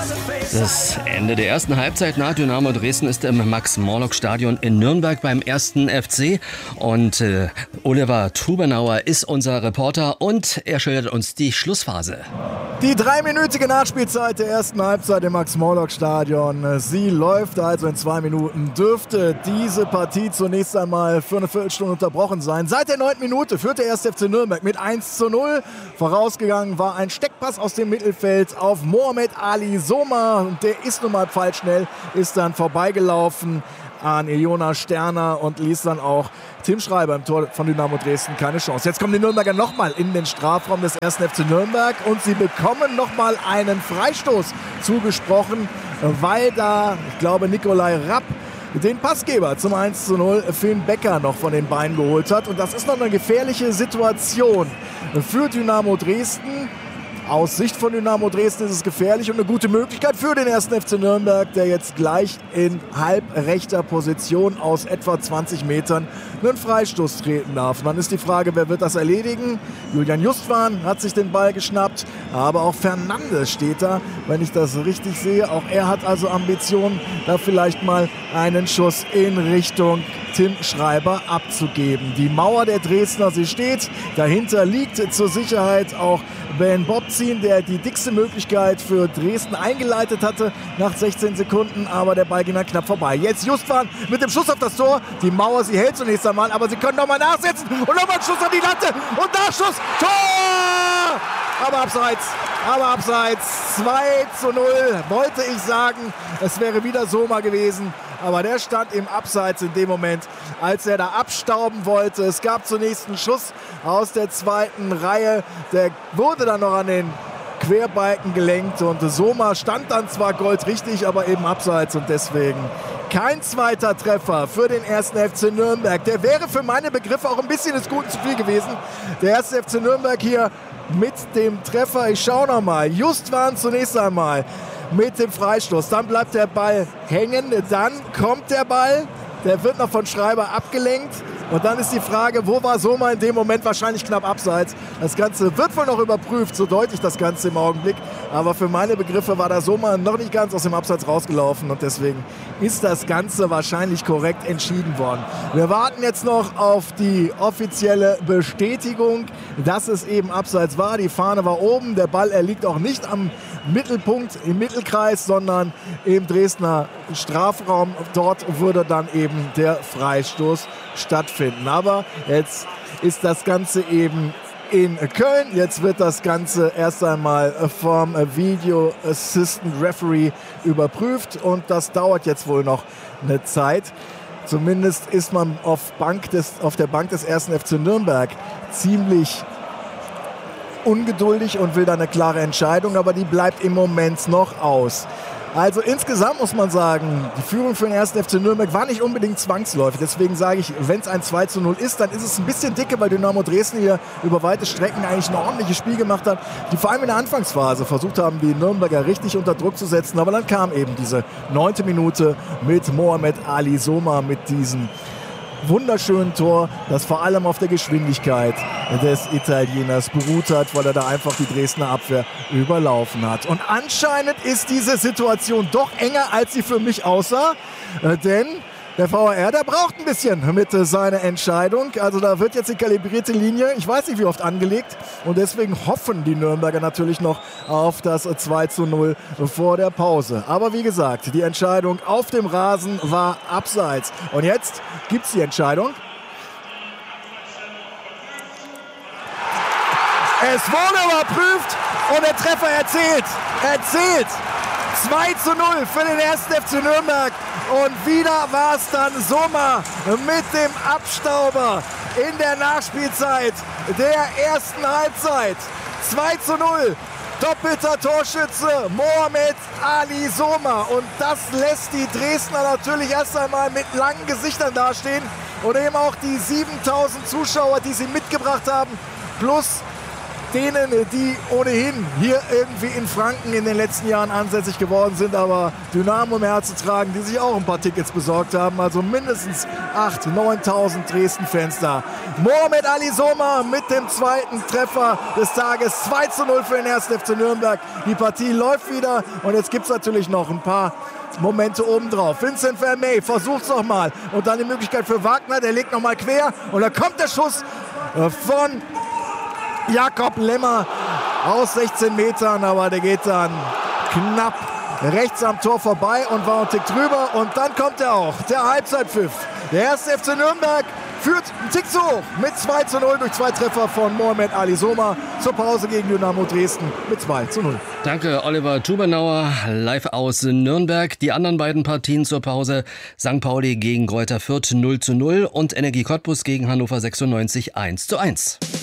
Das Ende der ersten Halbzeit nach Dynamo Dresden ist im Max-Morlock-Stadion in Nürnberg beim 1. FC. Und Oliver Trubenauer ist unser Reporter und er schildert uns die Schlussphase. Die 3-minütige Nachspielzeit der ersten Halbzeit im Max-Morlock-Stadion. Sie läuft also in 2 Minuten. Dürfte diese Partie zunächst einmal für eine Viertelstunde unterbrochen sein. Seit der 9. Minute führt der 1. FC Nürnberg mit 1:0. Vorausgegangen war ein Steckpass aus dem Mittelfeld auf Mohamed Ali Soma. Der ist nun mal pfeilschnell, ist dann vorbeigelaufen an Jonas Sterner und ließ dann auch Tim Schreiber im Tor von Dynamo Dresden keine Chance. Jetzt kommen die Nürnberger nochmal in den Strafraum des 1. FC Nürnberg und sie bekommen nochmal einen Freistoß zugesprochen, weil da, ich glaube, Nikolai Rapp den Passgeber zum 1:0 Finn Becker noch von den Beinen geholt hat. Und das ist noch eine gefährliche Situation für Dynamo Dresden. Aus Sicht von Dynamo Dresden ist es gefährlich und eine gute Möglichkeit für den 1. FC Nürnberg, der jetzt gleich in halbrechter Position aus etwa 20 Metern einen Freistoß treten darf. Dann ist die Frage, wer wird das erledigen? Julian Justwan hat sich den Ball geschnappt, aber auch Fernandes steht da, wenn ich das richtig sehe. Auch er hat also Ambitionen, da vielleicht mal einen Schuss in Richtung Tim Schreiber abzugeben. Die Mauer der Dresdner, sie steht. Dahinter liegt zur Sicherheit auch Ben Bobzin, der die dickste Möglichkeit für Dresden eingeleitet hatte nach 16 Sekunden, aber der Ball ging dann knapp vorbei. Jetzt Justwan mit dem Schuss auf das Tor. Die Mauer, sie hält zunächst einmal, aber sie können nochmal nachsetzen und nochmal einen Schuss an die Latte und Nachschuss, Tor! Aber abseits, 2:0, wollte ich sagen, es wäre wieder Soma gewesen. Aber der stand im Abseits in dem Moment, als er da abstauben wollte. Es gab zunächst einen Schuss aus der zweiten Reihe. Der wurde dann noch an den Querbalken gelenkt. Und Soma stand dann zwar goldrichtig, aber eben abseits. Und deswegen kein zweiter Treffer für den 1. FC Nürnberg. Der wäre für meine Begriffe auch ein bisschen des Guten zu viel gewesen. Der 1. FC Nürnberg hier mit dem Treffer. Ich schaue nochmal. Justwan zunächst einmal mit dem Freistoß. Dann bleibt der Ball hängen. Dann kommt der Ball. Der wird noch von Schreiber abgelenkt. Und dann ist die Frage, wo war Soma in dem Moment? Wahrscheinlich knapp abseits. Das Ganze wird wohl noch überprüft, so deutlich das Ganze im Augenblick. Aber für meine Begriffe war der Soma noch nicht ganz aus dem Abseits rausgelaufen. Und deswegen ist das Ganze wahrscheinlich korrekt entschieden worden. Wir warten jetzt noch auf die offizielle Bestätigung, dass es eben abseits war. Die Fahne war oben. Der Ball, er liegt auch nicht am Mittelpunkt, im Mittelkreis, sondern im Dresdner Strafraum. Dort würde dann eben der Freistoß stattfinden. Aber jetzt ist das Ganze eben in Köln. Jetzt wird das Ganze erst einmal vom Video Assistant Referee überprüft und das dauert jetzt wohl noch eine Zeit. Zumindest ist man auf der Bank des 1. FC Nürnberg ziemlich ungeduldig und will da eine klare Entscheidung, aber die bleibt im Moment noch aus. Also insgesamt muss man sagen, die Führung für den 1. FC Nürnberg war nicht unbedingt zwangsläufig. Deswegen sage ich, wenn es ein 2:0 ist, dann ist es ein bisschen dicke, weil Dynamo Dresden hier über weite Strecken eigentlich ein ordentliches Spiel gemacht hat. Die vor allem in der Anfangsphase versucht haben, die Nürnberger richtig unter Druck zu setzen. Aber dann kam eben diese 9. Minute mit Mohamed Ali Soma mit diesem wunderschönen Tor, das vor allem auf der Geschwindigkeit des Italieners beruht hat, weil er da einfach die Dresdner Abwehr überlaufen hat. Und anscheinend ist diese Situation doch enger, als sie für mich aussah, denn der VAR, der braucht ein bisschen mit seiner Entscheidung. Also da wird jetzt die kalibrierte Linie, ich weiß nicht wie oft, angelegt. Und deswegen hoffen die Nürnberger natürlich noch auf das 2:0 vor der Pause. Aber wie gesagt, die Entscheidung auf dem Rasen war abseits. Und jetzt gibt es die Entscheidung. Es wurde überprüft und der Treffer erzählt. 2:0 für den 1. FC Nürnberg. Und wieder war es dann Soma mit dem Abstauber in der Nachspielzeit der ersten Halbzeit. 2:0. Doppelter Torschütze Mohamed Ali Soma. Und das lässt die Dresdner natürlich erst einmal mit langen Gesichtern dastehen. Und eben auch die 7000 Zuschauer, die sie mitgebracht haben, plus denen, die ohnehin hier irgendwie in Franken in den letzten Jahren ansässig geworden sind, aber Dynamo im Herzen tragen, die sich auch ein paar Tickets besorgt haben. Also mindestens 8.000, 9.000 Dresden-Fans da. Mohamed Ali Soma mit dem zweiten Treffer des Tages. 2:0 für den 1. FC Nürnberg. Die Partie läuft wieder und jetzt gibt es natürlich noch ein paar Momente obendrauf. Vincent Vermey versucht es nochmal und dann die Möglichkeit für Wagner, der legt nochmal quer und da kommt der Schuss von Jakob Lemmer aus 16 Metern, aber der geht dann knapp rechts am Tor vorbei und war ein Tick drüber und dann kommt er auch, der Halbzeitpfiff. Der 1. FC Nürnberg führt einen Tick zu hoch mit 2:0 durch 2 Treffer von Mohamed Ali Soma zur Pause gegen Dynamo Dresden mit 2:0. Danke, Oliver Tubenauer, live aus Nürnberg. Die anderen beiden Partien zur Pause: St. Pauli gegen Greuther Fürth 0:0 und Energie Cottbus gegen Hannover 96 1:1.